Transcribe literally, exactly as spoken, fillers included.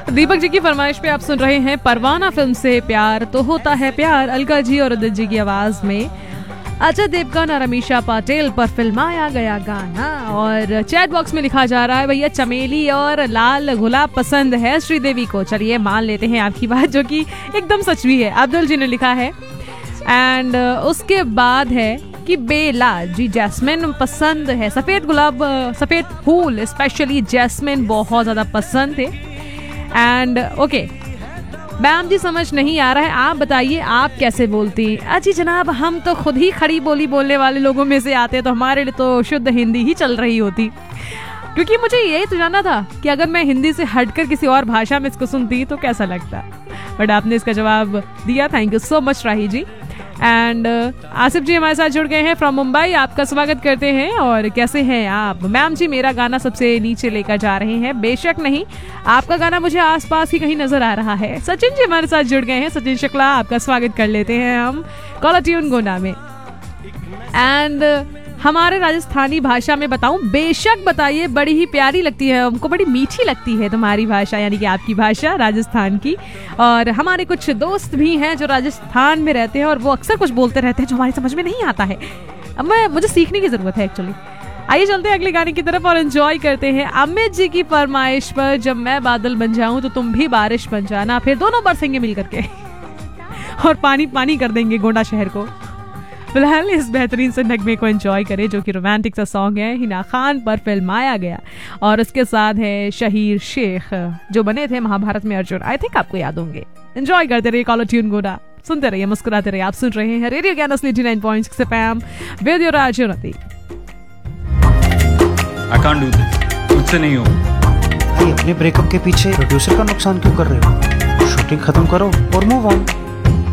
दीपक जी की फरमाइश पे आप सुन रहे हैं परवाना फिल्म से प्यार तो होता है प्यार, अलका जी और उदित जी की आवाज में अजय देवगन और अमीषा पटेल पर फिल्माया गया गाना। और चैट बॉक्स में लिखा जा रहा है भैया चमेली और लाल गुलाब पसंद है श्रीदेवी को। चलिए मान लेते हैं आपकी बात, जो कि एकदम सच भी है। अब्दुल जी ने लिखा है। एंड उसके बाद है कि बेला जी जैस्मिन पसंद है, सफेद गुलाब सफेद फूल स्पेशली जैस्मिन बहुत ज्यादा पसंद थे। एंड ओके मैम जी समझ नहीं आ रहा है, आप बताइए आप कैसे बोलती हैं? अजी जनाब हम तो खुद ही खड़ी बोली बोलने वाले लोगों में से आते, तो हमारे लिए तो शुद्ध हिंदी ही चल रही होती। क्योंकि मुझे यही तो जानना था कि अगर मैं हिंदी से हटकर किसी और भाषा में इसको सुनती तो कैसा लगता, बट आपने इसका जवाब दिया। Thank you so much Rahi ji. And uh, Asif जी हमारे साथ जुड़ गए हैं फ्रॉम मुंबई, आपका स्वागत करते हैं। और कैसे हैं आप? मैम जी मेरा गाना सबसे नीचे लेकर जा रहे हैं। बेशक नहीं, आपका गाना मुझे आसपास ही कहीं नजर आ रहा है। सचिन जी हमारे साथ जुड़ गए हैं। सचिन शुक्ला आपका स्वागत कर लेते हैं हम कॉलर ट्यून गोना में। एंड uh, हमारे राजस्थानी भाषा में बताऊं, बेशक बताइए, बड़ी ही प्यारी लगती है हमको, बड़ी मीठी लगती है तुम्हारी भाषा, यानी कि आपकी भाषा राजस्थान की। और हमारे कुछ दोस्त भी हैं जो राजस्थान में रहते हैं और वो अक्सर कुछ बोलते रहते हैं जो हमारी समझ में नहीं आता है। अब मैं मुझे सीखने की जरूरत है एक्चुअली। आइए चलते हैं अगले गाने की तरफ और एंजॉय करते हैं अमित जी की फरमाइश पर जब मैं बादल बन जाऊं तो तुम भी बारिश बन जाना, फिर दोनों बरसेंगे मिल करके और पानी पानी कर देंगे गोंडा शहर को। फिलहाल इस बेहतरीन से नगमे को एंजॉय करें जो कि रोमांटिक सा सॉन्ग है, हिना खान पर फिल्माया गया। और उसके साथ है शहीर शेख जो बने थे महाभारत में अर्जुन, आई थिंक आपको याद होंगे। एंजॉय करते रहिए कॉलर ट्यून गोडा, सुनते रहिए, मुस्कुराते रहिए। आप सुन रहे हैं रेडियो ज्ञान असली ninety nine point six FM with your RJ Rati. I can't do this, मुझसे नहीं हो। भाई अपने ब्रेकअप के पीछे प्रोड्यूसर का नुकसान क्यों कर रहे हो? शूटिंग खत्म करो और मूव ऑन।